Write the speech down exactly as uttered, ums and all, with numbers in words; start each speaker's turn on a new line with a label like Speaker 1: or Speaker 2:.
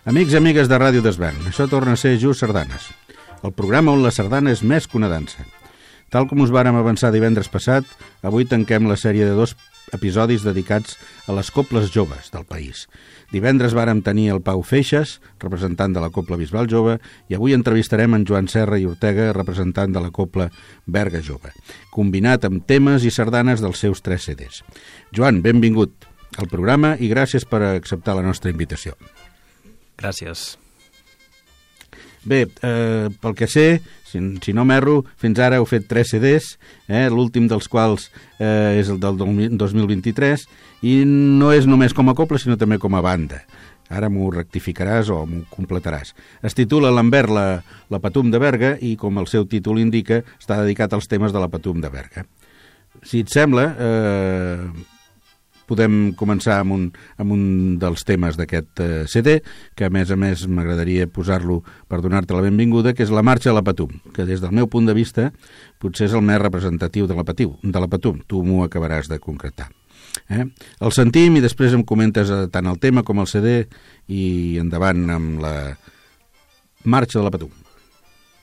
Speaker 1: Amics i amigues de Ràdio d'Esvern, això torna a ser Just Sardanes, el programa on la sardana és més que una dansa. Tal com us vàrem avançar divendres passat, avui tanquem la sèrie de dos episodis dedicats a les coples joves del país. Divendres vàrem tenir el Pau Feixas, representant de la Copla Bisbal Jove, i avui entrevistarem en Joan Serra i Ortega, representant de la Copla Berga Jove, combinat amb temes i sardanes dels seus tres C Ds. Joan, benvingut al programa i gràcies per acceptar la nostra invitació.
Speaker 2: Gràcies.
Speaker 1: Bé, eh, pel que sé, si, si no m'erro, fins ara heu fet tres C Ds, eh, l'últim dels quals eh, és el del dos mil vint-i-tres, i no és només com a copla, sinó també com a banda. Ara m'ho rectificaràs o m'ho completaràs. Es titula Lambert, la, la Patum de Berga, i com el seu títol indica, està dedicat als temes de la Patum de Berga. Si et sembla, eh, podem començar amb un, amb un dels temes d'aquest eh, C D, que a més a més m'agradaria posar-lo per donar-te la benvinguda, que és la Marxa a la Patum, que des del meu punt de vista potser és el més representatiu de la, patiu, de la Patum. Tu m'ho acabaràs de concretar. Eh? El sentim i després em comentes eh, tant el tema com el C D i endavant amb la Marxa de la Patum.